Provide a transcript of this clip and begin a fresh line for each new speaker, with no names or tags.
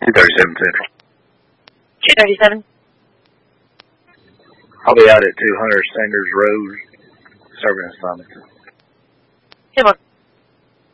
237 Central.
237.
I'll be out at 200 Sanders Road, serving assignments.
10-1.